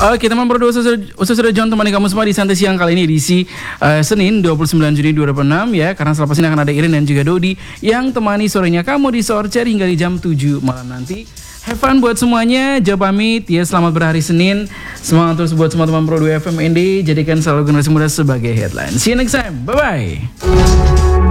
Oke teman bro, usus John temani kamu semua di Santai Siang kali ini edisi Senin 29 Juni 2006 ya. Karena selepas ini akan ada Irin dan juga Dodi yang temani sorenya kamu di Sorcer hingga di jam 7 malam nanti. Have fun buat semuanya, jawab pamit ya, selamat berhari Senin. Semangat terus buat semua teman Pro 2 FM ND, jadikan selalu generasi muda sebagai headline. See you next time, bye bye.